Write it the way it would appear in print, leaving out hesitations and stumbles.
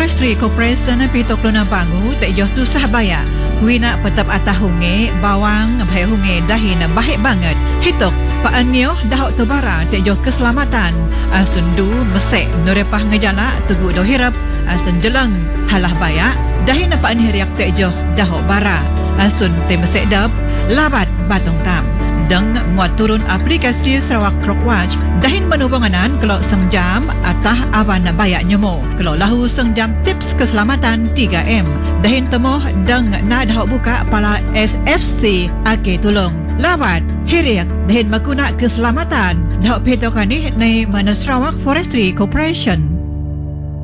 Forestry Corporation pitok luna bangu tak joh tu sah baya. Wina petap atahunge bawang bahai hunge dahin bahik banget. Hitok paanyo dahok tebara tak joh keselamatan. Asundu mesek nurepah ngejala tugu do hirap asun jelang halah baya dahin paan hiriak tak joh dahok bara. Asun te mesek dap labat batong tam. Deng muat turun aplikasi Sarawak Clockwatch dahin menubunganan kelok sengjam atah awan bayak nyemo. Kelok lahu sengjam tips keselamatan 3M. Dahin temoh deng na dahok buka pala SFC ake tulung. Lawat hiriak dahin makuna keselamatan dahok petokan ni mana Sarawak Forestry Corporation.